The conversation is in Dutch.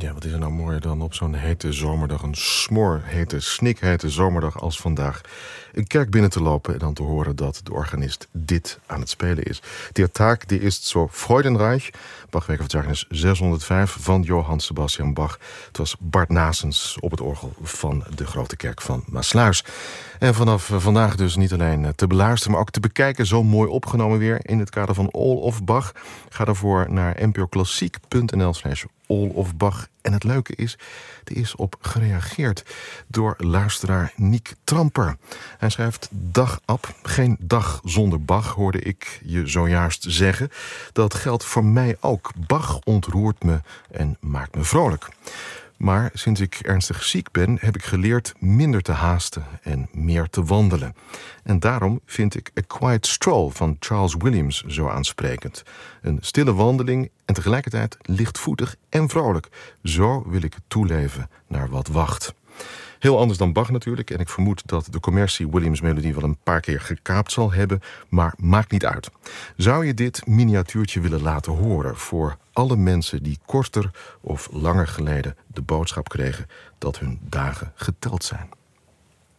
Ja, wat is er nou mooier dan op zo'n hete zomerdag, een smoorhete, snikhete zomerdag als vandaag, een kerk binnen te lopen en dan te horen dat de organist dit aan het spelen is. Der Tag, die ist so freudenreich. Bachwerkverzeichnis 605 van Johann Sebastian Bach. Het was Bart Nasens op het orgel van de Grote Kerk van Maassluis. En vanaf vandaag dus niet alleen te beluisteren, maar ook te bekijken. Zo mooi opgenomen weer in het kader van All of Bach. Ga daarvoor naar npoklassiek.nl/All of Bach. En het leuke is, er is op gereageerd door luisteraar Niek Tramper. Hij schrijft: Dag Ab, geen dag zonder Bach, hoorde ik je zojuist zeggen. Dat geldt voor mij ook. Bach ontroert me en maakt me vrolijk. Maar sinds ik ernstig ziek ben, heb ik geleerd minder te haasten en meer te wandelen. En daarom vind ik A Quiet Stroll van Charles Williams zo aansprekend. Een stille wandeling en tegelijkertijd lichtvoetig en vrolijk. Zo wil ik toeleven naar wat wacht. Heel anders dan Bach natuurlijk. En ik vermoed dat de commercie Williams-melodie wel een paar keer gekaapt zal hebben. Maar maakt niet uit. Zou je dit miniatuurtje willen laten horen voor alle mensen die korter of langer geleden de boodschap kregen dat hun dagen geteld zijn?